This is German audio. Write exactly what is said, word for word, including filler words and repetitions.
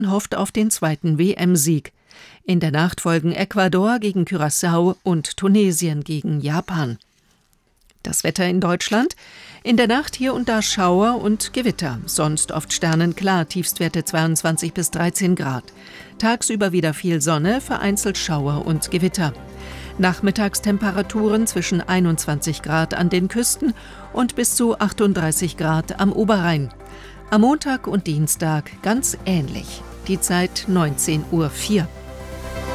hofft auf den zweiten W M-Sieg. In der Nacht folgen Ecuador gegen Curaçao und Tunesien gegen Japan. Das Wetter in Deutschland: In der Nacht hier und da Schauer und Gewitter, sonst oft sternenklar, Tiefstwerte zweiundzwanzig bis dreizehn Grad. Tagsüber wieder viel Sonne, vereinzelt Schauer und Gewitter. Nachmittagstemperaturen zwischen einundzwanzig Grad an den Küsten und bis zu achtunddreißig Grad am Oberrhein. Am Montag und Dienstag ganz ähnlich. Die Zeit neunzehn Uhr vier.